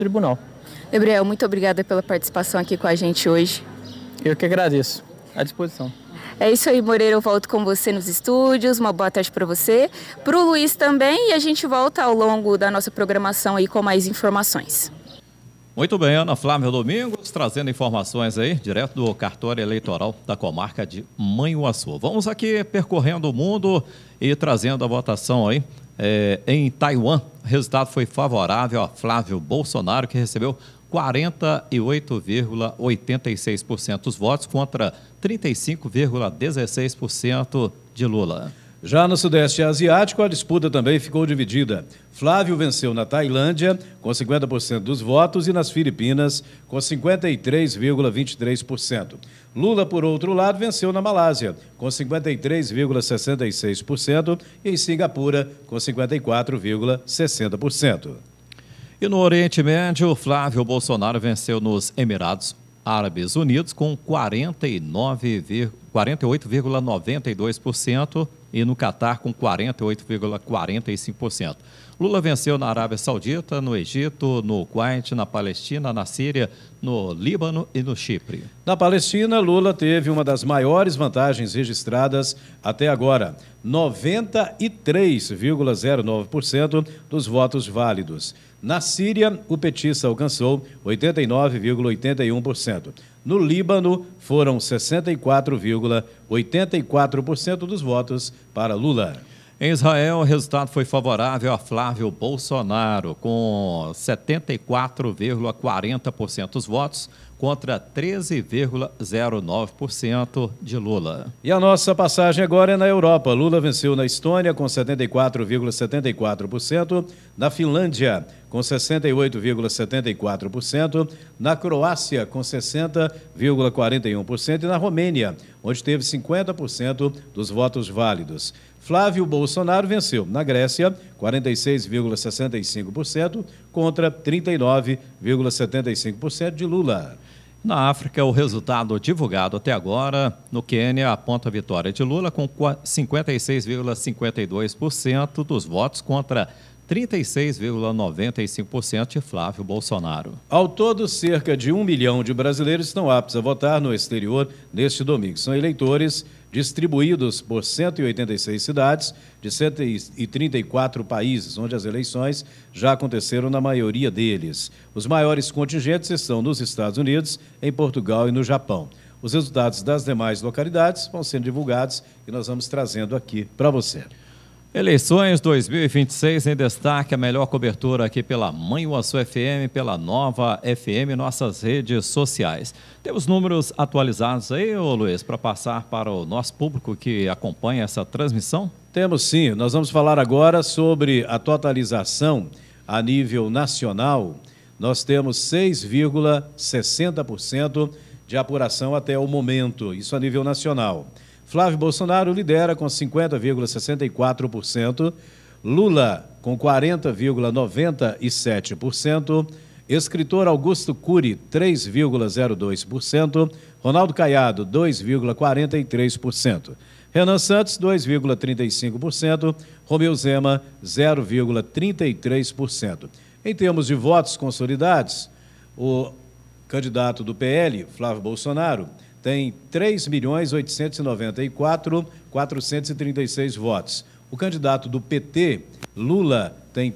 Tribunal. Gabriel, muito obrigada pela participação aqui com a gente hoje. Eu que agradeço. À disposição. É isso aí, Moreira, eu volto com você nos estúdios, uma boa tarde para você, para o Luiz também, e a gente volta ao longo da nossa programação aí com mais informações. Muito bem, Ana Flávia Domingos, trazendo informações aí, direto do cartório eleitoral da comarca de Manhuaçu. Vamos aqui percorrendo o mundo e trazendo a votação aí. Em Taiwan, o resultado foi favorável a Flávio Bolsonaro, que recebeu 48,86% dos votos contra 35,16% de Lula. Já no Sudeste Asiático, a disputa também ficou dividida. Flávio venceu na Tailândia, com 50% dos votos, e nas Filipinas, com 53,23%. Lula, por outro lado, venceu na Malásia, com 53,66%, e em Singapura, com 54,60%. E no Oriente Médio, Flávio Bolsonaro venceu nos Emirados Árabes Unidos com 48,92% e no Catar com 48,45%. Lula venceu na Arábia Saudita, no Egito, no Kuwait, na Palestina, na Síria, no Líbano e no Chipre. Na Palestina, Lula teve uma das maiores vantagens registradas até agora, 93,09% dos votos válidos. Na Síria, o petista alcançou 89,81%. No Líbano, foram 64,84% dos votos para Lula. Em Israel, o resultado foi favorável a Flávio Bolsonaro, com 74,40% dos votos contra 13,09% de Lula. E a nossa passagem agora é na Europa. Lula venceu na Estônia com 74,74%, na Finlândia com 68,74%, na Croácia com 60,41% e na Romênia, onde teve 50% dos votos válidos. Flávio Bolsonaro venceu na Grécia, 46,65% contra 39,75% de Lula. Na África, o resultado divulgado até agora, no Quênia, aponta a vitória de Lula com 56,52% dos votos contra 36,95% de Flávio Bolsonaro. Ao todo, cerca de 1 milhão de brasileiros estão aptos a votar no exterior neste domingo. São eleitores distribuídos por 186 cidades de 134 países, onde as eleições já aconteceram na maioria deles. Os maiores contingentes estão nos Estados Unidos, em Portugal e no Japão. Os resultados das demais localidades vão sendo divulgados e nós vamos trazendo aqui para você. Eleições 2026 em destaque, a melhor cobertura aqui pela Manhuaçu FM, pela Nova FM, nossas redes sociais. Temos números atualizados aí, ô Luiz, para passar para o nosso público que acompanha essa transmissão? Temos sim, nós vamos falar agora sobre a totalização a nível nacional. Nós temos 6,60% de apuração até o momento, isso a nível nacional. Flávio Bolsonaro lidera com 50,64%, Lula com 40,97%, escritor Augusto Cury, 3,02%, Ronaldo Caiado, 2,43%, Renan Santos, 2,35%, Romeu Zema, 0,33%. Em termos de votos consolidados, o candidato do PL, Flávio Bolsonaro, tem 3.894.436 votos. O candidato do PT, Lula, tem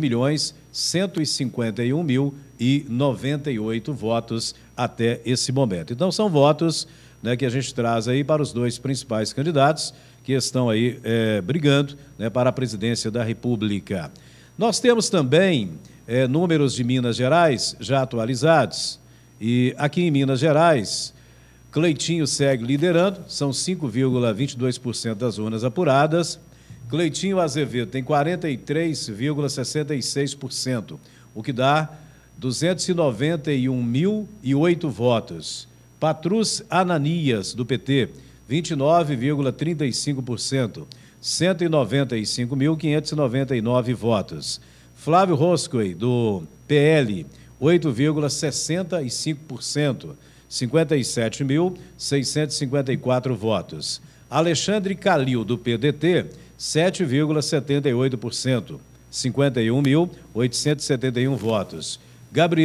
3.151.098 votos até esse momento. Então, são votos, né, que a gente traz aí para os dois principais candidatos que estão aí brigando, né, para a presidência da República. Nós temos também números de Minas Gerais já atualizados. E aqui em Minas Gerais, Cleitinho segue liderando, são 5,22% das urnas apuradas. Cleitinho Azevedo tem 43,66%, o que dá 291.008 votos. Patrus Ananias, do PT, 29,35%, 195.599 votos. Flávio Roscoe, do PL, 8,65%. 57.654 votos. Alexandre Calil, do PDT, 7,78%, 51.871 votos. Gabriel